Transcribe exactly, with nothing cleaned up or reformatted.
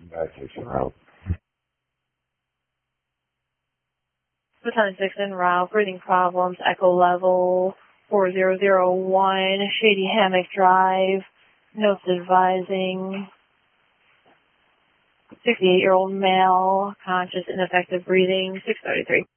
Medication route. Lieutenant Dixon, Ralph, breathing problems, echo level four zero zero one, Shady Hammock Drive, notes advising sixty-eight-year-old male, conscious, ineffective breathing, six thirty-three.